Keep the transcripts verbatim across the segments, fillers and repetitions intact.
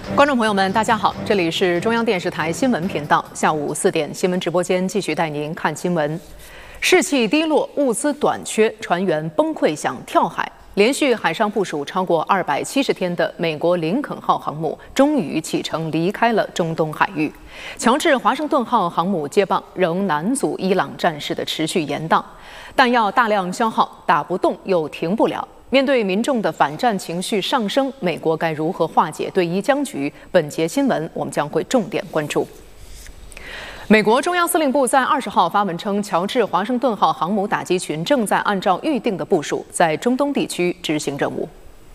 观众朋友们，大家好，这里是中央电视台新闻频道，下午四点新闻直播间继续带您看新闻。士气低落，物资短缺，船员崩溃想跳海。连续海上部署超过二百七十天的美国林肯号航母终于启程离开了中东海域。乔治华盛顿号航母接棒，仍难阻伊朗战事的持续延宕，弹药大量消耗，打不动又停不了。面对民众的反战情绪上升，美国该如何化解对伊僵局？本节新闻我们将会重点关注。美国中央司令部在二十号发文称，乔治华盛顿号航母打击群正在按照预定的部署，在中东地区执行任务。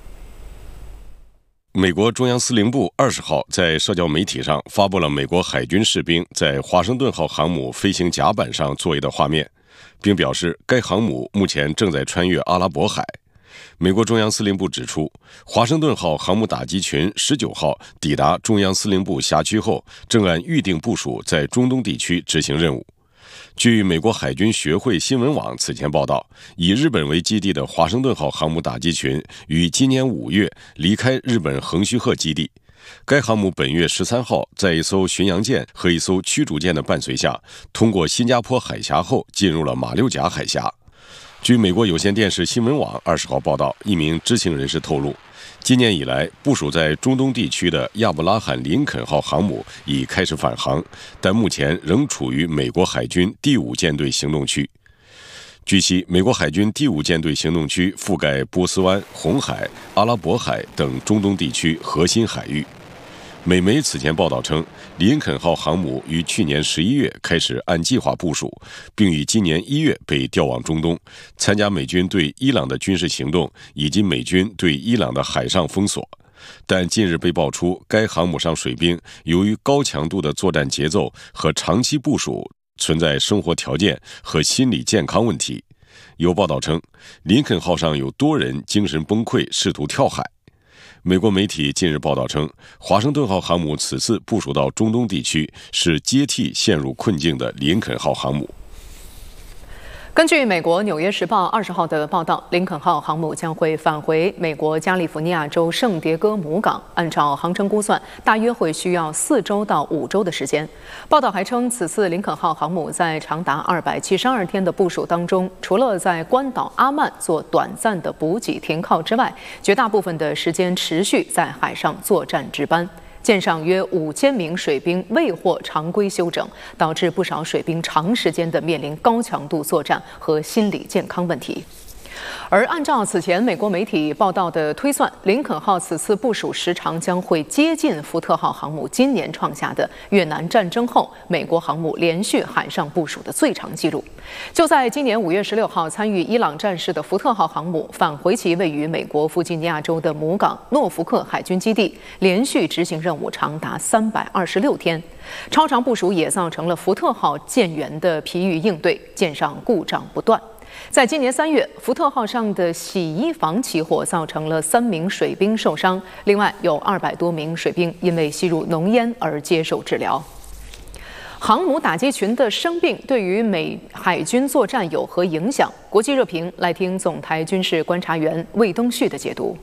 美国中央司令部二十号在社交媒体上发布了美国海军士兵在华盛顿号航母飞行甲板上作业的画面，并表示该航母目前正在穿越阿拉伯海。美国中央司令部指出，华盛顿号航母打击群十九号抵达中央司令部辖区后，正按预定部署在中东地区执行任务。据美国海军学会新闻网此前报道，以日本为基地的华盛顿号航母打击群于今年五月离开日本横须贺基地。该航母本月十三号在一艘巡洋舰和一艘驱逐舰的伴随下，通过新加坡海峡后进入了马六甲海峡。据美国有线电视新闻网二十号报道，一名知情人士透露，今年以来部署在中东地区的亚布拉罕·林肯号航母已开始返航，但目前仍处于美国海军第五舰队行动区。据悉，美国海军第五舰队行动区覆盖波斯湾、红海、阿拉伯海等中东地区核心海域。美媒此前报道称，林肯号航母于去年十一月开始按计划部署，并于今年一月被调往中东，参加美军对伊朗的军事行动以及美军对伊朗的海上封锁。但近日被爆出，该航母上水兵由于高强度的作战节奏和长期部署，存在生活条件和心理健康问题。有报道称，林肯号上有多人精神崩溃，试图跳海。美国媒体近日报道称，华盛顿号航母此次部署到中东地区，是接替陷入困境的林肯号航母。 根据美国《纽约时报》二十号的报道，林肯号航母将会返回美国加利福尼亚州圣迭戈母港，按照航程估算，大约会需要四周到五周的时间。报道还称，此次林肯号航母在长达二百七十二天的部署当中，除了在关岛阿曼做短暂的补给停靠之外，绝大部分的时间持续在海上作战值班。舰上约五千名水兵未获常规休整，导致不少水兵长时间的面临高强度作战和心理健康问题。而按照此前美国媒体报道的推算，林肯号此次部署时长将会接近福特号航母今年创下的越南战争后美国航母连续海上部署的最长纪录。就在今年五月十六号，参与伊朗战事的福特号航母返回其位于美国弗吉尼亚州的母港诺福克海军基地，连续执行任务长达三百二十六天。超长部署也造成了福特号舰员的疲于应对，舰上故障不断。在今年三月，福特号上的洗衣房起火，造成了三名水兵受伤，另外有二百多名水兵因为吸入浓烟而接受治疗。航母打击群的生病对于美海军作战有何影响？国际热评来听总台军事观察员魏东旭的解读。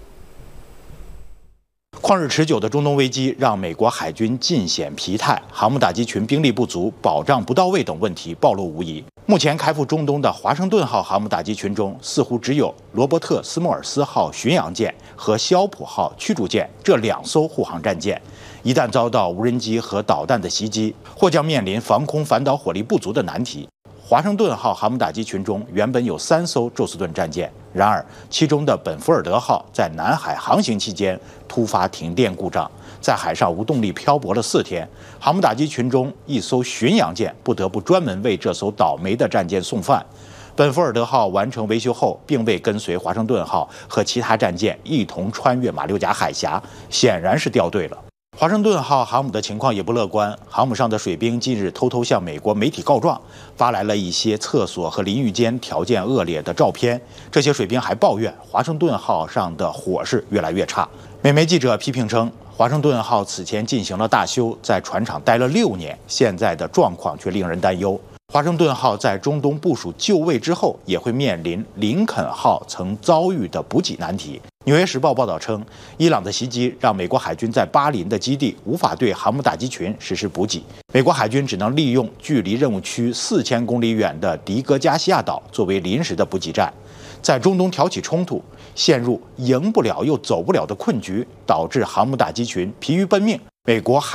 旷日持久的中东危机让美国海军尽显疲态，航母打击群兵力不足、保障不到位等问题暴露无遗。目前开赴中东的华盛顿号航母打击群中，似乎只有罗伯特·斯莫尔斯号巡洋舰和肖普号驱逐舰这两艘护航战舰。一旦遭到无人机和导弹的袭击，或将面临防空反导火力不足的难题。华盛顿号航母打击群中原本有三艘宙斯盾战舰，然而其中的本福尔德号在南海航行期间突发停电故障，在海上无动力漂泊了四天。航母打击群中一艘巡洋舰不得不专门为这艘倒霉的战舰送饭。本福尔德号完成维修后，并未跟随华盛顿号和其他战舰一同穿越马六甲海峡，显然是掉队了。华盛顿号航母的情况也不乐观，航母上的水兵近日偷偷向美国媒体告状，发来了一些厕所和淋浴间条件恶劣的照片。这些水兵还抱怨华盛顿号上的伙食越来越差。美媒记者批评称，华盛顿号此前进行了大修，在船厂待了六年，现在的状况却令人担忧。华盛顿号在中东部署就位之后，也会面临林肯号曾遭遇的补给难题。 纽约时报报道称，伊朗的袭击让美国海军在巴林的基地无法对航母打击群实施补给，美国海军只能利用距离任务区四千公里远的迪戈加西亚岛作为临时的补给站。在中东挑起冲突，陷入赢不了又走不了的困局，导致航母打击群疲于奔命。美国海